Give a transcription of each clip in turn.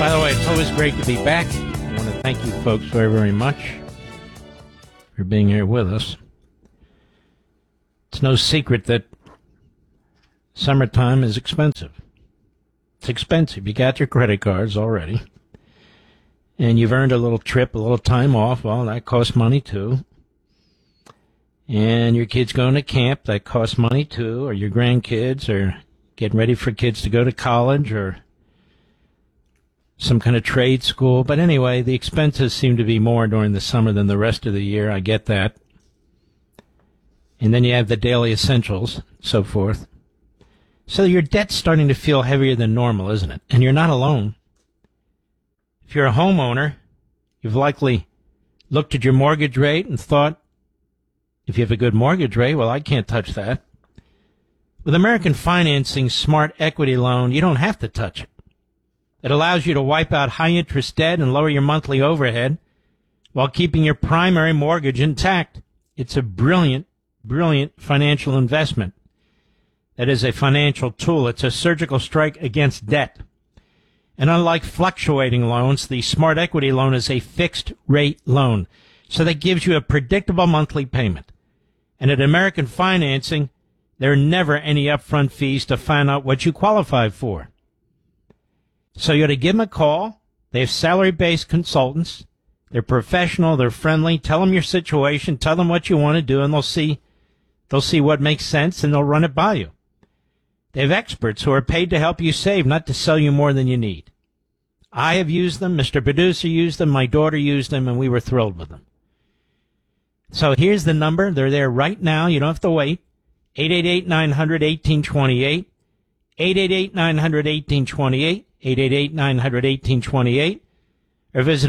By the way, it's always great to be back. I want to thank you folks very, very much for being here with us. It's no secret that summertime is expensive. It's expensive. You got your credit cards already. And you've earned a little trip, a little time off. Well, that costs money too. And your kids going to camp, that costs money too. Or your grandkids, or getting ready for kids to go to college, or some kind of trade school. But anyway, the expenses seem to be more during the summer than the rest of the year. I get that. And then you have the daily essentials, so forth. So your debt's starting to feel heavier than normal, isn't it? And you're not alone. If you're a homeowner, you've likely looked at your mortgage rate and thought, if you have a good mortgage rate, well, I can't touch that. With American Financing's Smart Equity Loan, you don't have to touch it. It allows you to wipe out high-interest debt and lower your monthly overhead while keeping your primary mortgage intact. It's a brilliant, brilliant financial investment. That is a financial tool. It's a surgical strike against debt. And unlike fluctuating loans, the Smart Equity Loan is a fixed-rate loan. So that gives you a predictable monthly payment. And at American Financing, there are never any upfront fees to find out what you qualify for. So you ought to give them a call. They have salary-based consultants. They're professional. They're friendly. Tell them your situation. Tell them what you want to do, and they'll see what makes sense, and they'll run it by you. They have experts who are paid to help you save, not to sell you more than you need. I have used them. Mr. Producer used them. My daughter used them, and we were thrilled with them. So here's the number. They're there right now. You don't have to wait. 888-900-1828. 888-900-1828. 888-900-1828. Or visit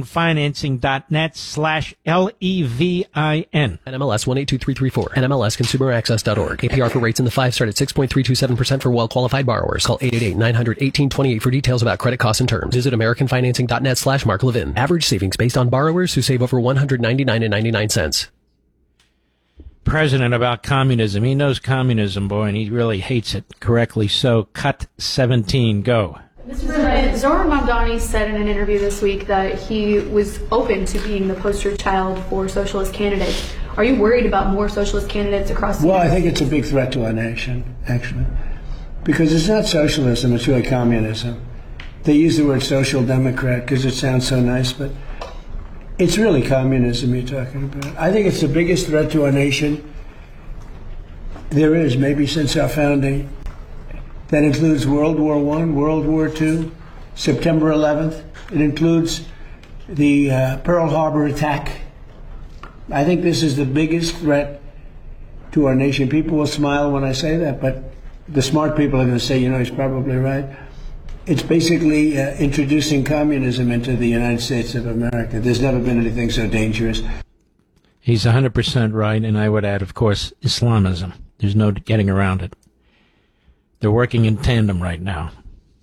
AmericanFinancing.net/LEVIN. NMLS 182334. NMLSConsumerAccess.org. APR for rates in the 5 start at 6.327% for well-qualified borrowers. Call 888-900-1828 for details about credit costs and terms. Visit AmericanFinancing.net/Mark Levin. Average savings based on borrowers who save over $199.99. President about communism. He knows communism, boy, and he really hates it. Correctly so. Cut 17. Go. Mr. President, Zohran Mamdani said in an interview this week that he was open to being the poster child for socialist candidates. Are you worried about more socialist candidates across the Well, I think it's a big threat to our nation, actually, because it's not socialism, it's really communism. They use the word social democrat because it sounds so nice, but it's really communism you're talking about. I think it's the biggest threat to our nation there is, maybe since our founding. That includes World War I, World War II, September 11th. It includes the Pearl Harbor attack. I think this is the biggest threat to our nation. People will smile when I say that, but the smart people are going to say, he's probably right. It's basically introducing communism into the United States of America. There's never been anything so dangerous. He's 100% right, and I would add, of course, Islamism. There's no getting around it. They're working in tandem right now.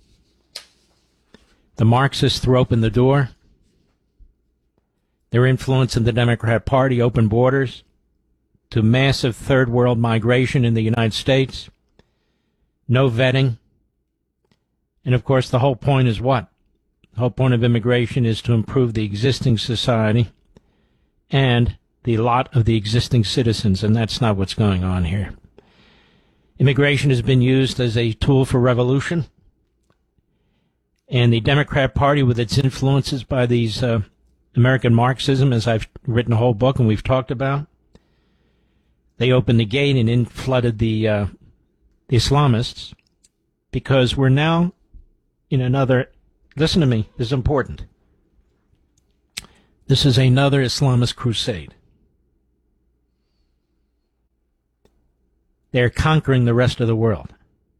The Marxists threw open the door. Their influence in the Democrat Party opened borders to massive third world migration in the United States. No vetting. And of course, the whole point is what? The whole point of immigration is to improve the existing society and the lot of the existing citizens, and that's not what's going on here. Immigration has been used as a tool for revolution, and the Democrat Party, with its influences by these American Marxism, as I've written a whole book and we've talked about, they opened the gate and in flooded the Islamists, because we're now in another, listen to me, this is important. This is another Islamist crusade. They're conquering the rest of the world.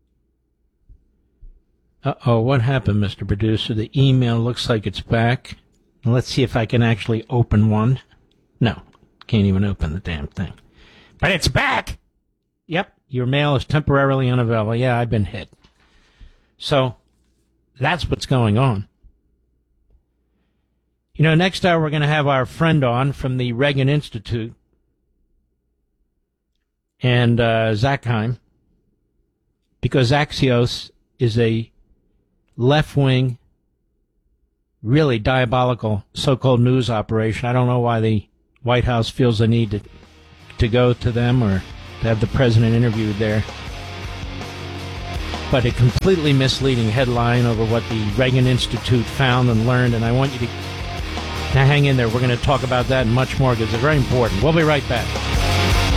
Uh-oh, what happened, Mr. Producer? The email looks like it's back. Let's see if I can actually open one. No, can't even open the damn thing. But it's back! Yep, your mail is temporarily unavailable. Yeah, I've been hit. So, that's what's going on. Next hour we're going to have our friend on from the Reagan Institute. And Zackheim, because Axios is a left-wing really diabolical so-called news operation. I don't know why the White House feels the need to go to them or to have the president interviewed there. But a completely misleading headline over what the Reagan Institute found and learned, and I want you to hang in there. We're going to talk about that and much more because it's very important. We'll be right back.